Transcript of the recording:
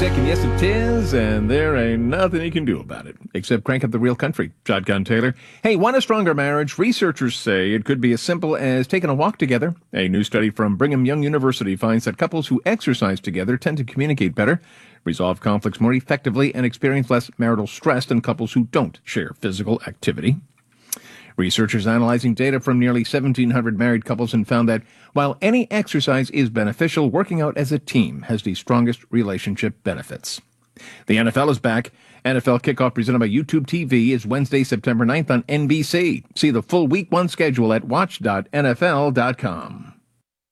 Nick, and yes it is, and there ain't nothing you can do about it, except crank up the real country. Shotgun Taylor. Hey, want a stronger marriage? Researchers say it could be as simple as taking a walk together. A new study from Brigham Young University finds that couples who exercise together tend to communicate better, resolve conflicts more effectively, and experience less marital stress than couples who don't share physical activity. Researchers analyzing data from nearly 1,700 married couples and found that while any exercise is beneficial, working out as a team has the strongest relationship benefits. The NFL is back. NFL kickoff presented by YouTube TV is Wednesday, September 9th on NBC. See the full Week 1 schedule at watch.nfl.com.